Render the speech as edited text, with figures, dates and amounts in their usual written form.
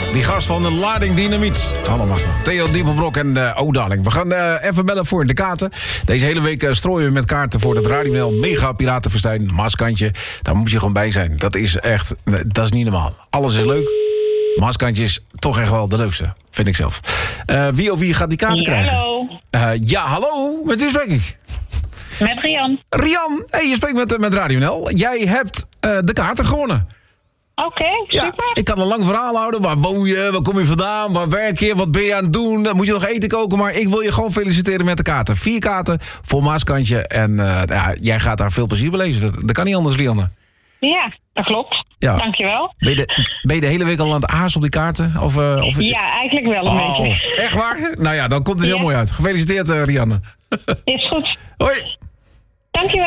Die gast van de Lading Dynamiet. Allemachtig. Theo Diepenbrok en Darling. We gaan even bellen voor de kaarten. Deze hele week strooien we met kaarten voor het Radio Mega Piratenfestijn. Maaskantje. Daar moet je gewoon bij zijn. Dat is echt, dat is niet normaal. Alles is leuk. Maaskantje is toch echt wel de leukste. Vind ik zelf. Wie gaat die kaarten krijgen? Hallo. Hallo. Met wie spreek ik? Met Rian. Rian, hey, je spreekt met Radio NL. Jij hebt de kaarten gewonnen. Oké, super. Ja, ik kan een lang verhaal houden. Waar woon je? Waar kom je vandaan? Waar werk je? Wat ben je aan het doen? Moet je nog eten koken? Maar ik wil je gewoon feliciteren met de kaarten. 4 kaarten voor Maaskantje. En jij gaat daar veel plezier beleven. Dat kan niet anders, Rianne. Ja, dat klopt. Ja. Dankjewel. Ben je de hele week al aan het aas op die kaarten? Of... Ja, eigenlijk wel een beetje. Echt waar? Nou ja, dan komt het heel mooi uit. Gefeliciteerd, Rianne. Is goed. Hoi. Dankjewel.